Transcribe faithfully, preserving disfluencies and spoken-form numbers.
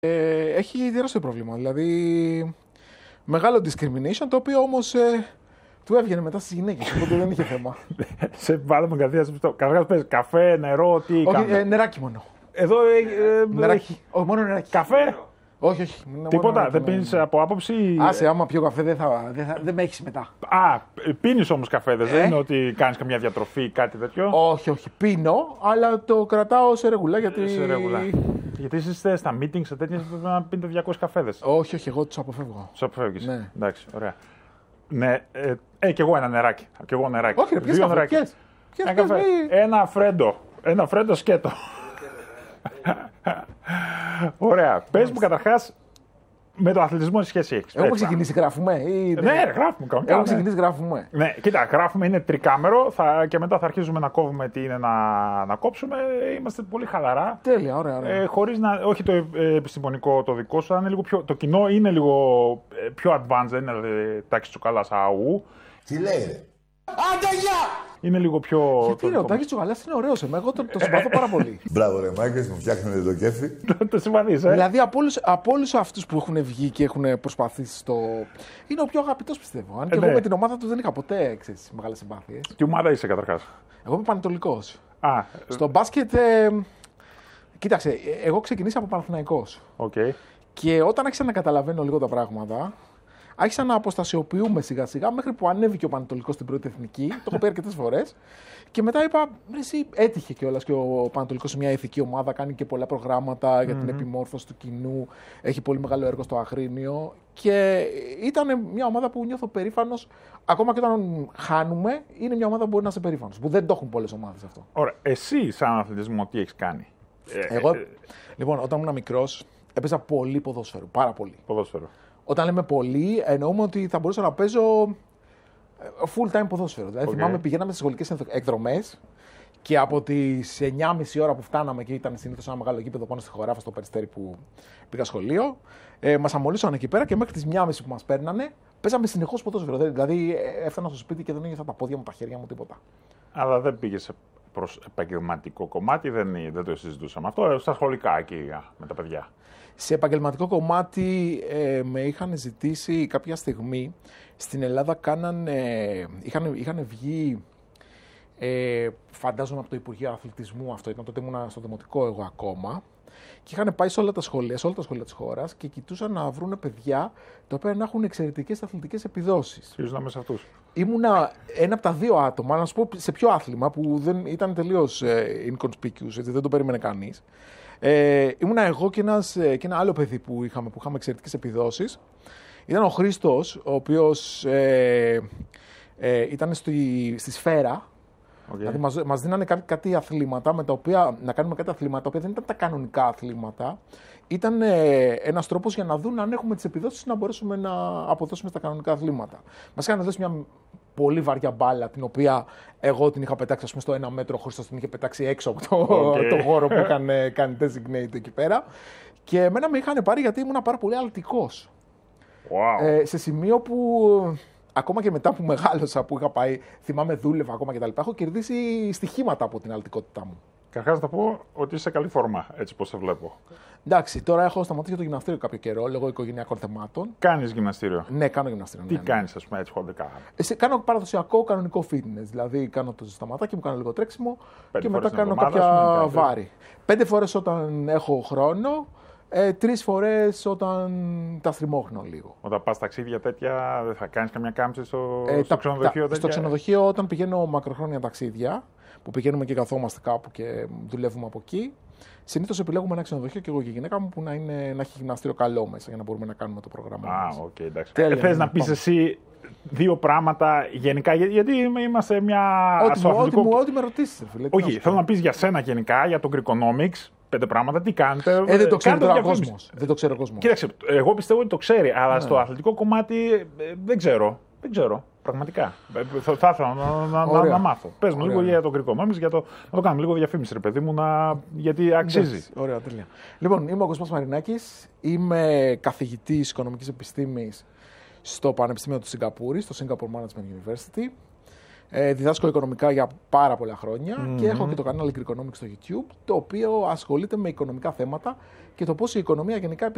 Ε, έχει τεράστιο πρόβλημα. Δηλαδή, μεγάλο discrimination, το οποίο όμως ε, του έβγαινε μετά στις γυναίκες, οπότε δεν είχε θέμα. Σε βάλαμε κατευθείαν σε αυτό. Καταρχάς πες καφέ, νερό, τι Όχι, κάνουμε. ε, νεράκι μόνο. Εδώ ε, ε, Νεράκι. Όχι, μόνο νεράκι. Καφέ, Όχι, όχι. μόνο τίποτα. νεράκι, Δεν ναι, πίνεις ναι. από άποψη. Άσε, άμα πιω καφέ δεν, θα, δεν, θα, δεν με έχεις μετά. Α, πίνεις όμως καφέδες. Ε? Δεν είναι ότι κάνεις καμιά διατροφή ή κάτι τέτοιο. Όχι, όχι. Πίνω, αλλά το κρατάω σε ρεγουλά γιατί. Σε ρεγουλά. Γιατί εσείς είστε στα meetings, σε τέτοιες πρέπει να πίνετε διακόσιους καφέδες. Όχι, όχι, εγώ τους αποφεύγω. Τους αποφεύγεις. Ναι. Εντάξει, ωραία. Ναι, ε, ε, κι εγώ ένα νεράκι. Κι εγώ νεράκι. Όχι, ρε, πιες Δύο καφέ. νεράκια. Πιες. Πιες, Ένα πιες, καφέ. μη- Ένα φρέντο. Ένα φρέντο σκέτο. Ωραία. Πες μου καταρχάς με τον αθλητισμό τι σχέση έχεις. Έχουμε Έτσι, ξεκινήσει, γράφουμε. Ή... Ναι, ρε, γράφουμε κανονικά. Έχουμε ναι. ξεκινήσει, γράφουμε. Ναι, κοίτα, γράφουμε, είναι τρικάμερο θα, και μετά θα αρχίζουμε να κόβουμε τι είναι να, να κόψουμε. Είμαστε πολύ χαλαρά. Τέλεια, ωραία, ωραία. Ε, χωρίς να. Όχι το ε, επιστημονικό το δικό σου, αλλά είναι λίγο πιο, το κοινό είναι λίγο ε, πιο advanced, δεν είναι ε, τάξη τσουκαλά αού. Τι λέει, ρε. Είναι λίγο πιο. Γιατί το ρε, ο δικό Τάκης Τσουκαλάς είναι ωραίος, εμένα, εγώ το, το συμπαθώ πάρα πολύ. Μπράβο, ρε Μάγκες, μου φτιάχνετε το κέφι. μας. Το συμβαδείς, ε. Δηλαδή από όλους, από όλους αυτούς που έχουν βγει και έχουν προσπαθήσει στο. Είναι ο πιο αγαπητός, πιστεύω. Αν και Ε, εγώ ναι. με την ομάδα του δεν είχα ποτέ ξέρεις, μεγάλες συμπάθειες. Τι ομάδα είσαι καταρχάς. Εγώ είμαι πανετολικός. Α, Στο μπάσκετ. Ε, κοίταξε, εγώ ξεκινήσα από Παναθηναϊκός. οκ. Και όταν άρχισα να καταλαβαίνω λίγο τα πράγματα, άρχισα να αποστασιοποιούμε σιγά σιγά μέχρι που ανέβηκε ο Πανετολικός στην πρώτη εθνική. Το έχω πει αρκετές φορές. Και μετά είπα, ρε, εσύ, έτυχε κιόλας και ο Πανετολικός σε μια ηθική ομάδα, κάνει και πολλά προγράμματα για την επιμόρφωση του κοινού. Έχει πολύ μεγάλο έργο στο Αγρίνιο. Και ήταν μια ομάδα που νιώθω περήφανος, ακόμα και όταν χάνουμε, είναι μια ομάδα που μπορεί να είσαι περήφανος. Που δεν το έχουν πολλές ομάδες αυτό. Ωραία. Εσύ, σαν αθλητισμό, τι έχεις κάνει. Ε, Εγώ, ε, λοιπόν, όταν ήμουν μικρός, έπαιζα πολύ ποδόσφαιρο. Πάρα πολύ. ποδόσφαιρο. Όταν λέμε πολύ, εννοούμε ότι θα μπορούσα να παίζω full time ποδόσφαιρο. Δηλαδή, Οκ. θυμάμαι πηγαίναμε στις σχολικές εκδρομές και από τις εννιά και μισή ώρα που φτάναμε και ήταν συνήθως ένα μεγάλο γήπεδο πάνω στη Χωράφα, στο Περιστέρι που πήγα σχολείο, ε, μας αμολύσαν εκεί πέρα και μέχρι τις μία και μισή που μας παίρνανε, παίζαμε συνεχώς ποδόσφαιρο. Δηλαδή, ε, έφτανα στο σπίτι και δεν ένιωθα τα πόδια μου, τα χέρια μου, τίποτα. Αλλά δεν πήγε προς επαγγελματικό κομμάτι, δεν, δεν το συζητούσαμε αυτό. Στα σχολικά εκεί με τα παιδιά. Σε επαγγελματικό κομμάτι ε, με είχαν ζητήσει κάποια στιγμή στην Ελλάδα, κάνανε, είχαν, είχαν βγει, ε, φαντάζομαι από το Υπουργείο Αθλητισμού, αυτό ήταν, τότε ήμουν στο Δημοτικό εγώ ακόμα, και είχαν πάει σε όλα τα σχολεία, σε όλα τα σχολεία της χώρας και κοιτούσαν να βρουν παιδιά τα οποία να έχουν εξαιρετικές αθλητικές επιδόσεις. Ποιος να είμαι σε αυτούς. Ήμουνα ένα από τα δύο άτομα, να σου πω σε ποιο άθλημα που δεν ήταν τελείως ε, inconspicuous, έτσι, δεν το περίμενε κανείς. Ε, ήμουνα εγώ και, ένας, ε, και ένα άλλο παιδί που είχαμε, που είχαμε εξαιρετικές επιδόσεις. Ήταν ο Χρήστος, ο οποίος ε, ε, ήταν στη, στη σφαίρα. Okay. Δηλαδή μας, μας δίνανε κάτι, κάτι αθλήματα, με τα οποία, να κάνουμε κάτι αθλήματα, τα οποία δεν ήταν τα κανονικά αθλήματα. Ήταν ε, ένας τρόπος για να δουν αν έχουμε τις επιδόσεις να μπορέσουμε να αποδώσουμε στα κανονικά αθλήματα. Μας είχαν δώσει μια πολύ βαριά μπάλα, την οποία εγώ την είχα πετάξει, ας πούμε, στο ένα μέτρο, ο Χρήστος την είχε πετάξει έξω από το, Okay. το χώρο που είχαν ε, κάνει designate εκεί πέρα. Και εμένα με είχαν πάρει γιατί ήμουν πάρα πολύ αλτικός. Wow. Ε, σε σημείο που ακόμα και μετά που μεγάλωσα, που είχα πάει, θυμάμαι, δούλευα ακόμα κτλ. Έχω κερδίσει στοιχήματα από την αλτικότητά μου. Καταρχάς να πω ότι είσαι σε καλή φόρμα, έτσι πως σε βλέπω. Εντάξει, τώρα έχω σταματήσει το γυμναστήριο κάποιο καιρό λόγω οικογενειακών θεμάτων. Κάνεις γυμναστήριο. Ναι, κάνω γυμναστήριο. Τι ναι, ναι. κάνεις, ας πούμε, έτσι χοντικά. Εσύ, κάνω παραδοσιακό κανονικό fitness. Δηλαδή κάνω το σταματάκι μου, κάνω λίγο τρέξιμο Πέντε και μετά φορές την κάνω εβδομάδα, κάποια ας πούμε, κάτι. βάρη. Πέντε φορές όταν έχω χρόνο, ε, τρεις φορές όταν τα στριμώχνω λίγο. Όταν πας ταξίδια τέτοια, δεν θα κάνεις καμιά κάμψη στο, Ε, στο τα- ξενοδοχείο τα- τέτοια. στο ξενοδοχείο, όταν πηγαίνω μακροχρόνια ταξίδια, που πηγαίνουμε και καθόμαστε κάπου και δουλεύουμε από εκεί, συνήθως επιλέγουμε ένα ξενοδοχείο και εγώ και η γυναίκα μου που να, είναι, να έχει γυμναστήριο καλό μέσα για να μπορούμε να κάνουμε το πρόγραμμα Α, μας. οκ, εντάξει. Τέλεια, Ε, θες ναι, να πεις πάμε. εσύ δύο πράγματα γενικά, για- γιατί είμαστε μια. Ό,τι, στο μου- ό,τι, αθλητικό- μου- ό,τι με ρωτήσεις, φίλε. τι Όχι, σου θέλω πω. να πεις για σένα γενικά, για τον Greekonomics, πέντε πράγματα, τι κάνετε. Ε, δεν το ξέρει κάντε τώρα ο διαφήμιση. κόσμος. Δεν το ξέρει ο κόσμος. Κοίταξε, εγώ πιστεύω ότι το ξέρει, αλλά Ναι. στο αθλητικό κομμάτι ε, δεν ξέρω. Δεν ξέρω. Πραγματικά. Ε, Θα, θα ήθελα να, να, να, Ωραία. να μάθω. Πες μου Ωραία. λίγο για τον Greekonomics, για το, να το κάνουμε λίγο διαφήμιση, ρε παιδί μου, να, γιατί αξίζει. Εντάξει, ωραία, τέλεια. Λοιπόν, είμαι ο Κοσμάς Μαρινάκης. Είμαι καθηγητής οικονομικής επιστήμης στο Πανεπιστήμιο του Σιγκαπούρης, στο Singapore Management University. Ε, διδάσκω οικονομικά για πάρα πολλά χρόνια Mm-hmm. και έχω και το κανάλι Greekonomics στο YouTube, το οποίο ασχολείται με οικονομικά θέματα και το πώς η οικονομία γενικά